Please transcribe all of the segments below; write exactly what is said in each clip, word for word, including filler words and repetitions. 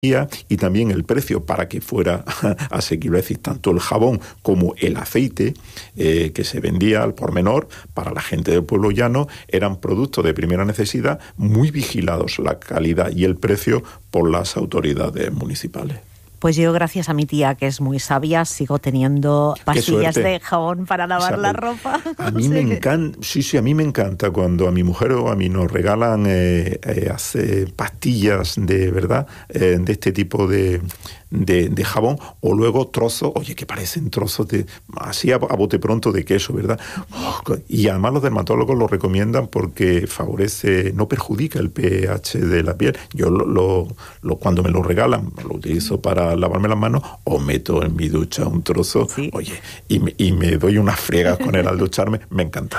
y también el precio para que fuera asequible. Es decir, tanto el jabón como el aceite eh, que se vendía al por menor para la gente del pueblo llano eran productos de primera necesidad, muy vigilados la calidad y el precio por las autoridades municipales. Pues yo, gracias a mi tía, que es muy sabia, sigo teniendo pastillas de jabón para lavar la ropa. A mí me encanta, sí, sí, a mí me encanta cuando a mi mujer o a mí nos regalan eh, eh, hace pastillas de verdad, eh, de este tipo de, de, de jabón, o luego trozos, oye, que parecen trozos de, así a, a bote pronto de queso, ¿verdad? Oh, y además los dermatólogos lo recomiendan porque favorece, no perjudica el pH de la piel. Yo lo, lo, lo cuando me lo regalan, lo utilizo para lavarme las manos o meto en mi ducha un trozo, sí. oye, y me, y me doy unas friegas con él al ducharme, me encanta.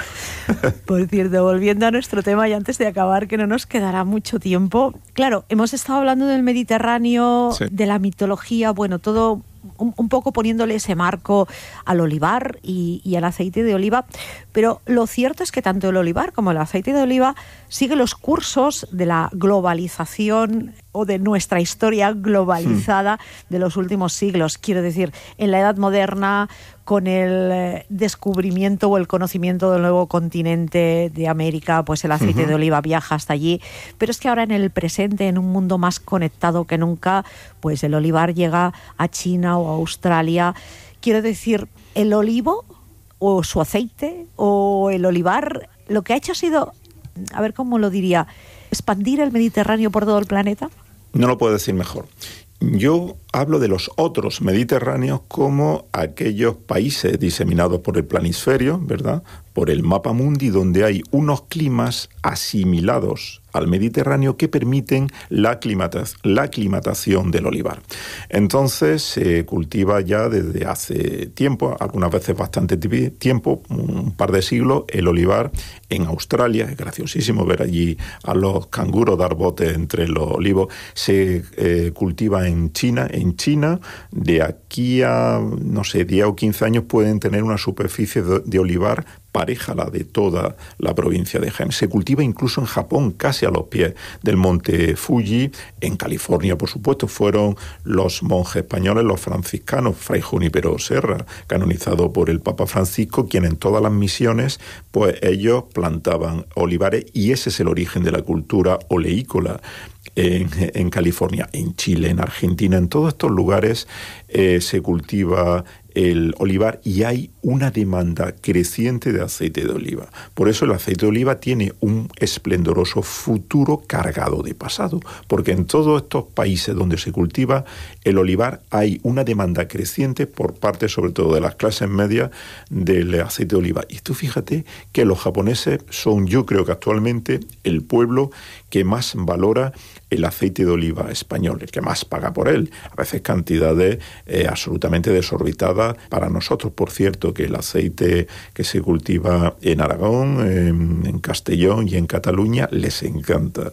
Por cierto, volviendo a nuestro tema y antes de acabar, que no nos quedará mucho tiempo. Claro, hemos estado hablando del Mediterráneo, sí. de la mitología, bueno, todo un, un poco poniéndole ese marco al olivar y, y al aceite de oliva, pero lo cierto es que tanto el olivar como el aceite de oliva sigue los cursos de la globalización o de nuestra historia globalizada de los últimos siglos. Quiero decir, en la Edad Moderna, con el descubrimiento o el conocimiento del nuevo continente de América, pues el aceite uh-huh. de oliva viaja hasta allí. Pero es que ahora en el presente, en un mundo más conectado que nunca, pues el olivar llega a China o a Australia. Quiero decir, el olivo o su aceite o el olivar, lo que ha hecho ha sido, a ver cómo lo diría, expandir el Mediterráneo por todo el planeta. No lo puedo decir mejor. Yo hablo de los otros mediterráneos como aquellos países diseminados por el planisferio, ¿verdad?, por el mapa mundi, donde hay unos climas asimilados al Mediterráneo que permiten la, aclimata- la aclimatación del olivar. Entonces se cultiva ya desde hace tiempo, algunas veces bastante tiempo, un par de siglos, el olivar en Australia. Es graciosísimo ver allí a los canguros dar botes entre los olivos. Se eh, cultiva en China. En China, de aquí a, no sé, diez o quince años pueden tener una superficie de, de olivar pareja la de toda la provincia de Henan. Se cultiva incluso en Japón, casi a los pies del monte Fuji. En California, por supuesto, fueron los monjes españoles, los franciscanos, Fray Junípero Serra, canonizado por el Papa Francisco, quien en todas las misiones, pues ellos plantaban olivares, y ese es el origen de la cultura oleícola en, en California, en Chile, en Argentina, en todos estos lugares eh, se cultiva el olivar y hay una demanda creciente de aceite de oliva. Por eso el aceite de oliva tiene un esplendoroso futuro cargado de pasado, porque en todos estos países donde se cultiva el olivar hay una demanda creciente por parte sobre todo de las clases medias del aceite de oliva. Y tú fíjate que los japoneses son, yo creo que actualmente, el pueblo que más valora el aceite de oliva español, el que más paga por él, a veces cantidades eh, absolutamente desorbitadas para nosotros. Por cierto, que el aceite que se cultiva en Aragón, en, en Castellón y en Cataluña les encanta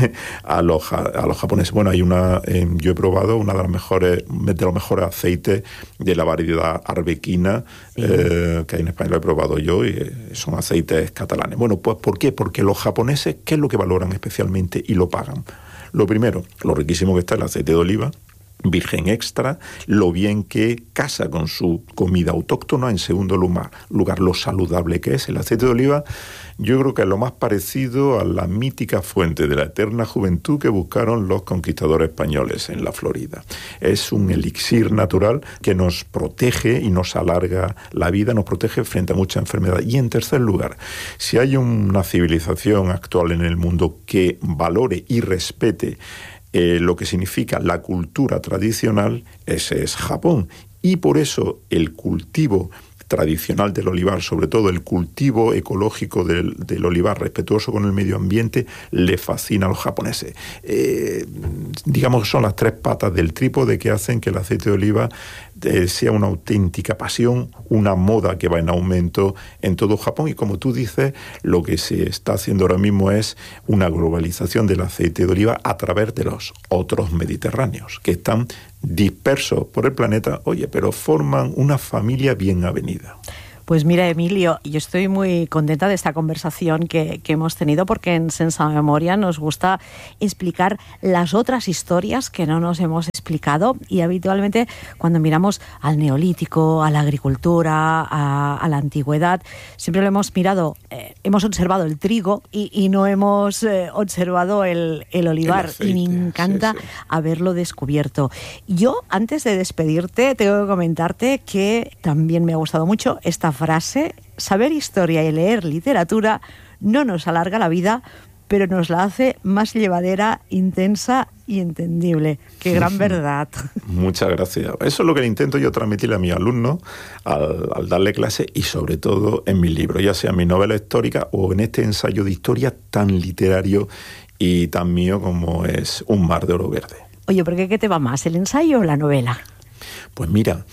a los, a los japoneses. Bueno, hay una, eh, yo he probado una de las mejores, de los mejores aceites de la variedad arbequina, sí. eh, que hay en España, lo he probado yo, y eh, son aceites catalanes. Bueno, pues ¿por qué? Porque los japoneses, ¿qué es lo que valoran especialmente y lo pagan? Lo primero, lo riquísimo que está el aceite de oliva, virgen extra, lo bien que casa con su comida autóctona. En segundo lugar, lugar, lo saludable que es. El aceite de oliva, yo creo que es lo más parecido a la mítica fuente de la eterna juventud que buscaron los conquistadores españoles en la Florida. Es un elixir natural que nos protege y nos alarga la vida, nos protege frente a muchas enfermedades. Y en tercer lugar, si hay una civilización actual en el mundo que valore y respete Eh, lo que significa la cultura tradicional, ese es Japón. Y por eso el cultivo tradicional del olivar, sobre todo el cultivo ecológico del, del olivar respetuoso con el medio ambiente, le fascina a los japoneses. Eh, digamos que son las tres patas del trípode que hacen que el aceite de oliva eh, sea una auténtica pasión, una moda que va en aumento en todo Japón. Y como tú dices, lo que se está haciendo ahora mismo es una globalización del aceite de oliva a través de los otros mediterráneos, que están dispersos por el planeta, oye, pero forman una familia bien avenida. Pues mira, Emilio, yo estoy muy contenta de esta conversación que, que hemos tenido, porque en Sense Memoria nos gusta explicar las otras historias que no nos hemos explicado, y habitualmente cuando miramos al neolítico, a la agricultura, a, a la antigüedad, siempre lo hemos mirado, eh, hemos observado el trigo y, y no hemos eh, observado el, el olivar, el aceite, y me encanta sí, sí. haberlo descubierto. Yo, antes de despedirte, tengo que comentarte que también me ha gustado mucho esta frase: saber historia y leer literatura no nos alarga la vida, pero nos la hace más llevadera, intensa y entendible. ¡Qué gran verdad! Muchas gracias. Eso es lo que intento yo transmitirle a mis alumnos al, al darle clase, y sobre todo en mis libros, ya sea en mi novela histórica o en este ensayo de historia tan literario y tan mío como es Un mar de oro verde. Oye, ¿por qué, qué te va más, el ensayo o la novela? Pues mira,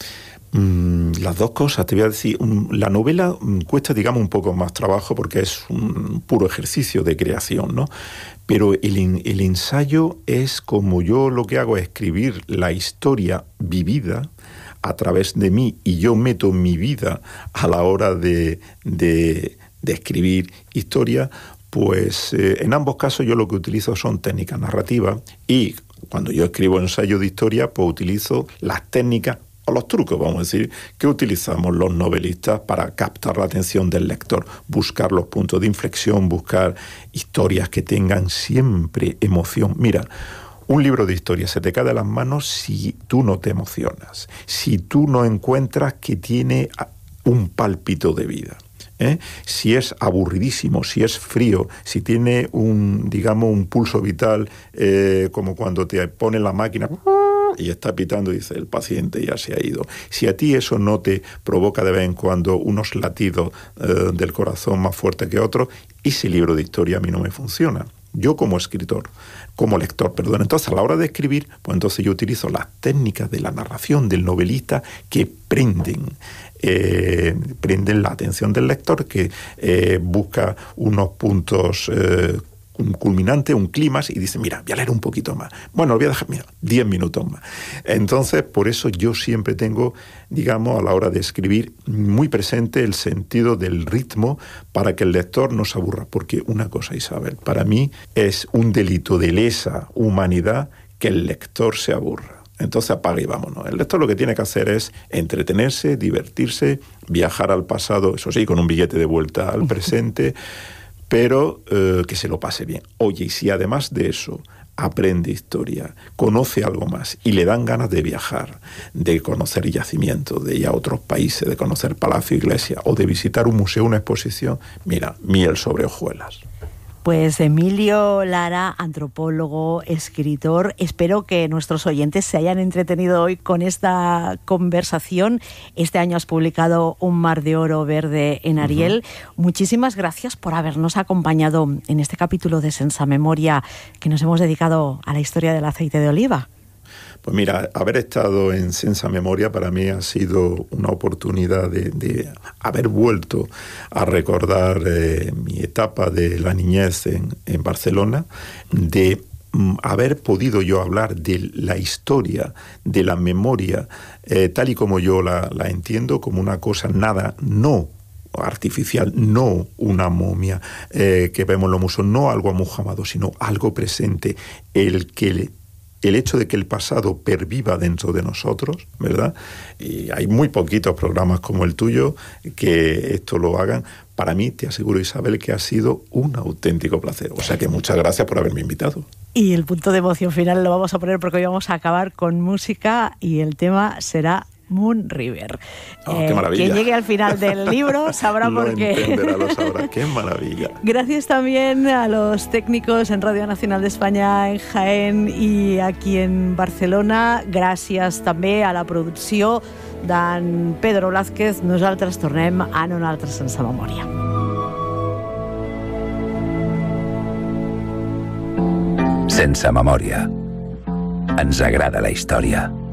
Mm, las dos cosas, te voy a decir. Um, la novela um, cuesta, digamos, un poco más trabajo porque es un puro ejercicio de creación, ¿no? Pero el, el ensayo es como yo lo que hago es escribir la historia vivida a través de mí, y yo meto mi vida a la hora de, de, de escribir historia. Pues eh, en ambos casos yo lo que utilizo son técnicas narrativas, y cuando yo escribo ensayo de historia, pues utilizo las técnicas o los trucos, vamos a decir, que utilizamos los novelistas para captar la atención del lector, buscar los puntos de inflexión, buscar historias que tengan siempre emoción. Mira, un libro de historia se te cae de las manos si tú no te emocionas, si tú no encuentras que tiene un pálpito de vida. ¿Eh? Si es aburridísimo, si es frío, si tiene un, digamos, un pulso vital, eh, como cuando te pone la máquina y está pitando y dice el paciente ya se ha ido. Si a ti eso no te provoca de vez en cuando unos latidos eh, del corazón más fuertes que otros, ese libro de historia a mí no me funciona. Yo como escritor, como lector, perdón. Entonces, a la hora de escribir, pues entonces yo utilizo las técnicas de la narración del novelista que prenden, eh, prenden la atención del lector, que eh, busca unos puntos eh, un culminante, un clímax, y dice, mira, voy a leer un poquito más. Bueno, voy a dejar, mira, diez minutos más. Entonces, por eso yo siempre tengo, digamos, a la hora de escribir, muy presente el sentido del ritmo para que el lector no se aburra. Porque una cosa, Isabel, para mí es un delito de lesa humanidad que el lector se aburra. Entonces apaga y vámonos. El lector lo que tiene que hacer es entretenerse, divertirse, viajar al pasado, eso sí, con un billete de vuelta al presente, pero eh, que se lo pase bien. Oye, y si además de eso aprende historia, conoce algo más y le dan ganas de viajar, de conocer yacimientos, de ir a otros países, de conocer palacio, iglesia, o de visitar un museo, una exposición, mira, miel sobre hojuelas. Pues Emilio Lara, antropólogo, escritor, espero que nuestros oyentes se hayan entretenido hoy con esta conversación. Este año has publicado Un mar de oro verde en Ariel. Uh-huh. Muchísimas gracias por habernos acompañado en este capítulo de Sense Memoria, que nos hemos dedicado a la historia del aceite de oliva. Pues mira, haber estado en Sense Memoria para mí ha sido una oportunidad de, de haber vuelto a recordar eh, mi etapa de la niñez en, en Barcelona, de mm, haber podido yo hablar de la historia, de la memoria, eh, tal y como yo la, la entiendo, como una cosa nada, no artificial, no una momia eh, que vemos en los museos, no algo amujamado, sino algo presente, el que le el hecho de que el pasado perviva dentro de nosotros, ¿verdad? Y hay muy poquitos programas como el tuyo que esto lo hagan. Para mí, te aseguro, Isabel, que ha sido un auténtico placer. O sea que muchas gracias por haberme invitado. Y el punto de emoción final lo vamos a poner porque hoy vamos a acabar con música y el tema será Moon River. Oh, eh, qué maravilla. Quien llegue al final del libro sabrá por qué. Lo entenderá, lo sabrá. Qué maravilla. Gracias también a los técnicos en Radio Nacional de España, en Jaén y aquí en Barcelona. Gracias també a la producció d'en Pedro Blázquez. Nosaltres tornem en un altre Sense Memòria. Sense Memòria. Ens agrada la història.